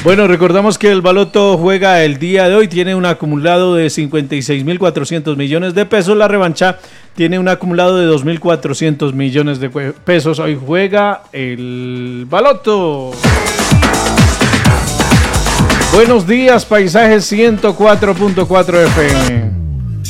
Bueno, recordamos que el Baloto juega el día de hoy, tiene un acumulado de 56.400 millones de pesos. La revancha tiene un acumulado de 2.400 millones de pesos. Hoy juega el Baloto. Buenos días, Paisaje 104.4 FM.